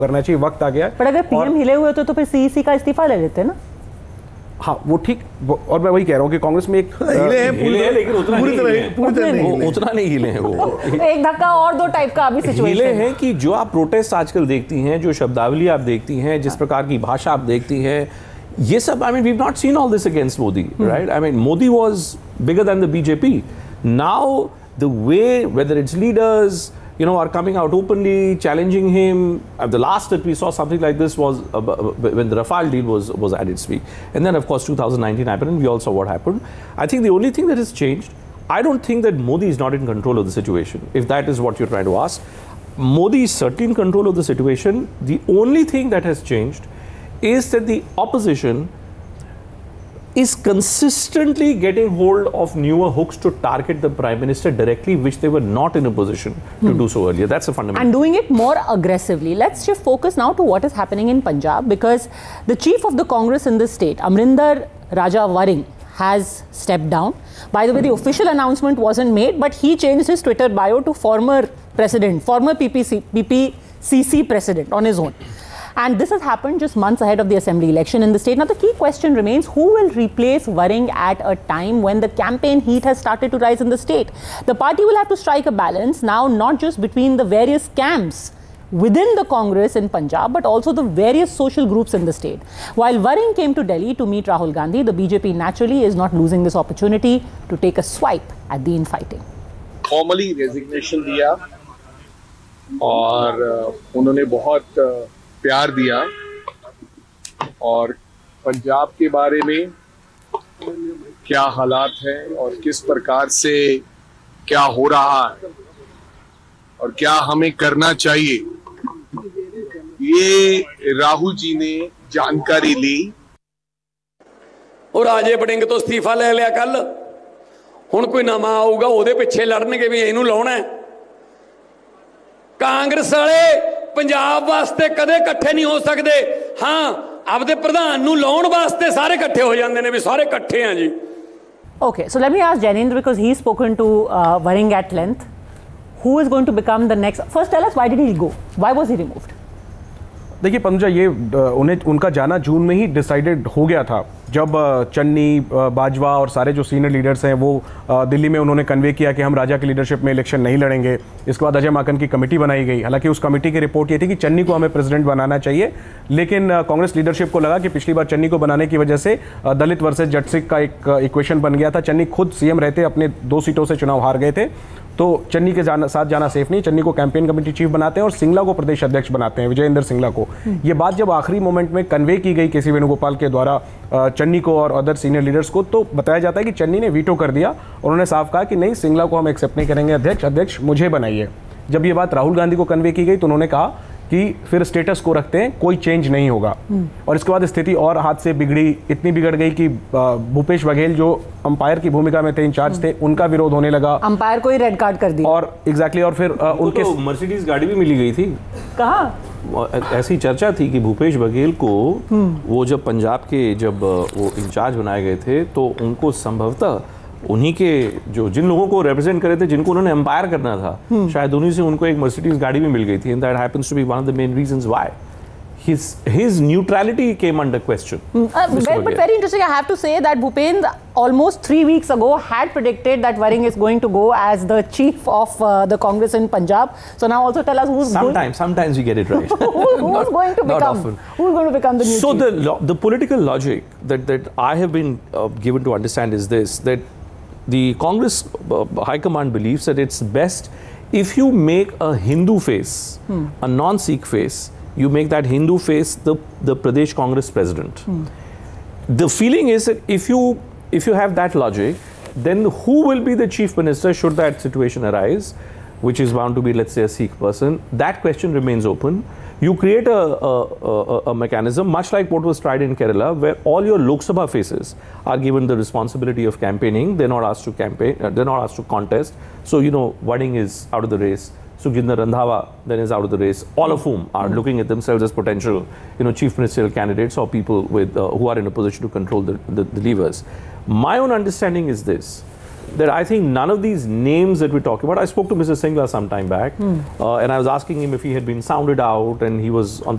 करना चाहिए, वक्त आ गया है। पर अगर पीएम हिले हुए तो फिर सीईसी का इस्तीफा ले लेते ना। हाँ वो ठीक, और मैं वही कह रहा हूँ कि कांग्रेस में एक हिले हैं लेकिन उतना नहीं हिले हैं वो। एक धक्का और दो टाइप का अभी सिचुएशन हिले हैं कि जो आप प्रोटेस्ट आजकल देखती हैं, जो शब्दावली आप देखती हैं, जिस प्रकार की भाषा आप देखती हैं, ये सब, I mean we have not seen all this against Modi, right? I mean Modi was bigger than the BJP. Now the way whether it's leaders are coming out openly, challenging him. The last that we saw something like this was when the Rafale deal was at its peak. And then, of course, 2019 happened, and we all saw what happened. I think the only thing that has changed, I don't think that Modi is not in control of the situation, if that is what you're trying to ask. Modi is certainly in control of the situation. The only thing that has changed is that the opposition is consistently getting hold of newer hooks to target the Prime Minister directly, which they were not in a position to do so earlier. That's a fundamental. And doing it more aggressively. Let's shift focus now to what is happening in Punjab, because the chief of the Congress in this state, Amrinder Raja Waring, has stepped down. By the way, the official announcement wasn't made, but he changed his Twitter bio to former PPCC president on his own. And this has happened just months ahead of the assembly election in the state. Now, the key question remains, who will replace Waring at a time when the campaign heat has started to rise in the state? The party will have to strike a balance now, not just between the various camps within the Congress in Punjab, but also the various social groups in the state. While Waring came to Delhi to meet Rahul Gandhi, the BJP naturally is not losing this opportunity to take a swipe at the infighting. Formally resignation दिया और उन्होंने बहुत प्यार दिया और पंजाब के बारे में क्या हालात हैं और किस प्रकार से क्या हो रहा है और क्या हमें करना चाहिए, ये राहुल जी ने जानकारी ली। और राजे बड़िंग तो इस्तीफा ले लिया कल, हुण कोई नवा आऊगा ਉਹਦੇ ਪਿੱਛੇ ਲੜਨਗੇ ਵੀ ਇਹਨੂੰ ਲਾਉਣਾ ਹੈ। ਕਾਂਗਰਸ ਵਾਲੇ पंजाब वास्ते कदे इकट्ठे नहीं हो सकते, हाँ आपदे प्रधान नूं लाउण वास्ते सारे इकट्ठे हो जाते हैं, भी सारे इकट्ठे हैं जी। Okay, so let me ask Jainendra, because he's spoken to Waring at length. Who is going to become the next? First, tell us, why did he go? Why was he removed? देखिए पंजा, ये उनका जाना जून में ही decided हो गया था, जब चन्नी, बाजवा और सारे जो सीनियर लीडर्स हैं वो दिल्ली में उन्होंने कन्वे किया कि हम राजा की लीडरशिप में इलेक्शन नहीं लड़ेंगे। इसके बाद अजय माकन की कमेटी बनाई गई। हालांकि उस कमेटी की रिपोर्ट ये थी कि चन्नी को हमें प्रेसिडेंट बनाना चाहिए, लेकिन कांग्रेस लीडरशिप को लगा कि पिछली बार चन्नी को बनाने की वजह से दलित वर्सेस जटसिक का एक इक्वेशन बन गया था। चन्नी खुद सीएम रहते अपने 2 सीटों से चुनाव हार गए थे, तो चन्नी के साथ जाना सेफ नहीं। चन्नी को कैंपेन कमेटी चीफ बनाते हैं और सिंगला को प्रदेश अध्यक्ष बनाते हैं, विजयेंद्र सिंगला को। ये बात जब आखिरी मोमेंट में कन्वे की गई केसी वेणुगोपाल के द्वारा चन्नी को और अदर सीनियर लीडर्स को, तो बताया जाता है कि चन्नी ने वीटो कर दिया। उन्होंने साफ कहा कि नहीं, सिंगला को हम एक्सेप्ट नहीं करेंगे अध्यक्ष मुझे बनाइए। जब ये बात राहुल गांधी को कन्वे की गई तो उन्होंने कहा कि फिर स्टेटस को रखते हैं, कोई चेंज नहीं होगा। और इसके बाद स्थिति और हाथ से बिगड़ी, इतनी बिगड़ गई कि भूपेश बघेल जो अंपायर की भूमिका में थे, इंचार्ज थे, उनका विरोध होने लगा। अंपायर को ही रेड कार्ड कर दिया। और एग्जैक्टली, और फिर उनके तो मर्सिडीज गाड़ी भी मिली गई थी। कहाँ? ऐसी चर्चा थी कि भूपेश बघेल को वो जब पंजाब के जब वो इंचार्ज बनाए गए थे, तो उनको संभवतः उन्हीं के जो जिन लोगों को रिप्रेजेंट करे थे, जिनको उन्होंने एम्पायर करना था, शायद उन्हीं से उनको एक मर्सिडीज गाड़ी भी मिल गई थी। And that happens to be one of the main reasons why his neutrality came under question. But very interesting, I have to say that Bhupendra almost 3 weeks ago had predicted that Waring is going to go as the chief of the Congress in Punjab. So now also tell us who's sometimes we get it right. who's going to become the new chief? So the political logic that I have been given to understand is this, that the Congress High Command believes that it's best if you make a Hindu face, a non-Sikh face, you make that Hindu face the Pradesh Congress president. The feeling is that if you have that logic, then who will be the chief minister should that situation arise, which is bound to be, let's say, a Sikh person? That question remains open. You create a mechanism much like what was tried in Kerala, where all your Lok Sabha faces are given the responsibility of campaigning. They're not asked to campaign, they're not asked to contest. So, Waring is out of the race. Sukhjinder Randhawa then is out of the race, all of whom are looking at themselves as potential, chief ministerial candidates or people with who are in a position to control the levers. My own understanding is this, that I think none of these names that we're talking about, I spoke to Mr. Singla some time back, and I was asking him if he had been sounded out, and he was on